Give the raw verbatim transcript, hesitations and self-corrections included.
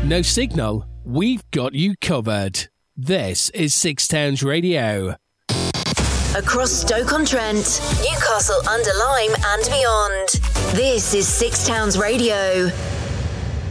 No signal? We've got you covered. This is Six Towns Radio. Across Stoke-on-Trent, Newcastle under Lyme and beyond. This is Six Towns Radio.